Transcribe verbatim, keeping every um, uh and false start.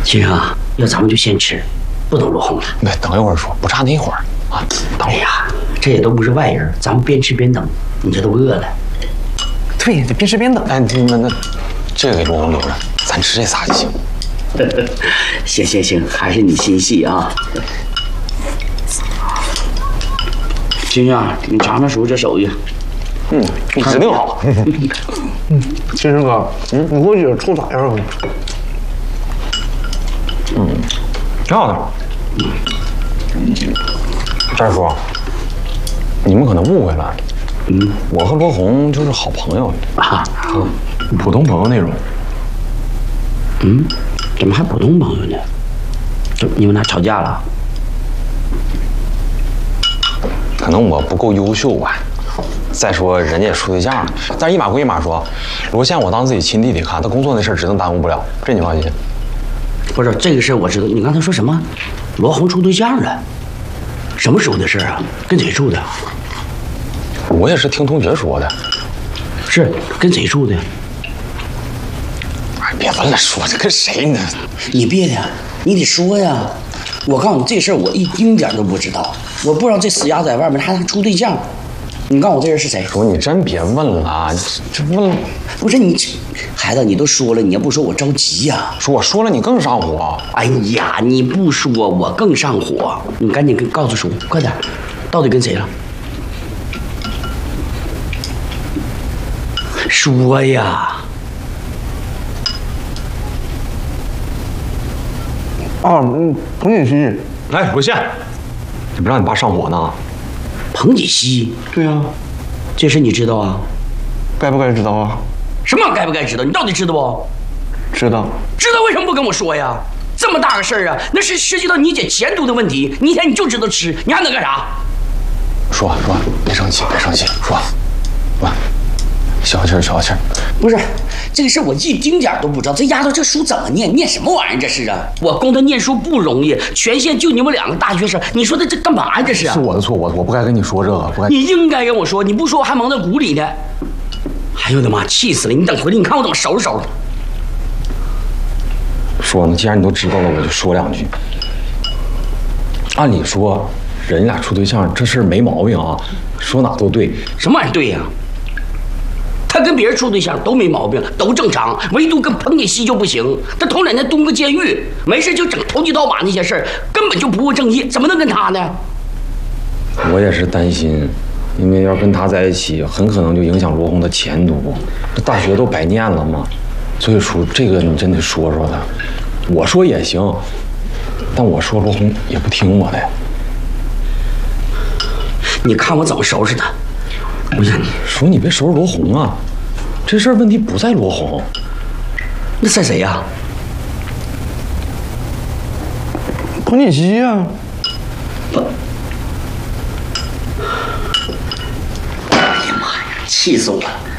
先生啊，要咱们就先吃，不等罗红了。 那等一会儿说，不差那一会儿啊。等会儿。 哎呀，这也都不是外人，咱们边吃边等，你这都饿了。 对，得边吃边等。 哎，那那这个给罗红留着，咱吃这仨就行。 行行行，还是你心细啊。金啊，你尝尝叔这手艺。 嗯，指定好。 嗯，先生哥，嗯，你给我姐处咋样啊？ 嗯，挺好的。战叔，你们可能误会了。嗯，我和罗红就是好朋友啊， 普通朋友那种。 嗯，怎么还普通朋友呢？这你们俩吵架了？ 可能我不够优秀吧。再说人家也处对象了，但是一码归一码说，罗宪我当自己亲弟弟看，他工作那事儿指定耽误不了，这你放心。 不是这个事儿我知道，你刚才说什么？罗红处对象了？什么时候的事啊？跟谁处的？ 我也是听同学说的。 是跟谁处的？ 哎，别问了，说这跟谁呢？ 你别的，你得说呀！我告诉你这事儿，我一丁点都不知道，我不知道这死丫在外面还还处对象。你告诉我这人是谁？ 说你真别问了，你这问了， 不是你，孩子，你都说了，你要不说我着急呀、啊。 说我说了你更上火。 哎呀，你不说我更上火，你赶紧跟告诉叔，快点，到底跟谁了？说呀！ 啊，嗯，彭锦熙。 哎，罗宪，你不让你爸上火呢？ 彭锦熙？ 对啊， 这事你知道啊？ 该不该知道啊？ 什么该不该知道？你到底知道不？ 知道。 知道为什么不跟我说呀？这么大个事儿啊，那是涉及到你姐前途的问题。你一天你就知道吃，你还能干啥？ 说说，别生气，别生气，说，说，消气儿，消气儿。 不是，这个事我一丁点都不知道。这丫头这书怎么念？念什么玩意儿？这是啊！我供她念书不容易，全县就你们两个大学生，你说她这干嘛呀？这是啊！ 是我的错，我我不该跟你说这个，不该。 你应该跟我说，你不说我还蒙在鼓里呢。哎呦我的妈，气死了！你等回来，你看我怎么收拾收拾。 说呢，既然你都知道了，我就说两句。按理说，人家俩处对象这事儿没毛病啊，说哪都对。 什么玩意儿对呀、啊？他跟别人处对象都没毛病，都正常，唯独跟彭锦熙就不行。他头两天蹲个监狱，没事就整投机倒把那些事儿，根本就不务正业，怎么能跟他呢？ 我也是担心，因为要跟他在一起，很可能就影响罗红的前途。这大学都白念了嘛，所以说这个你真得说说他。我说也行，但我说罗红也不听我的。 你看我怎么收拾他？不是你说你别收拾罗红啊，这事儿问题不在罗红， 那在谁呀？ 彭锦熙呀！ 哎呀妈呀，气死我了！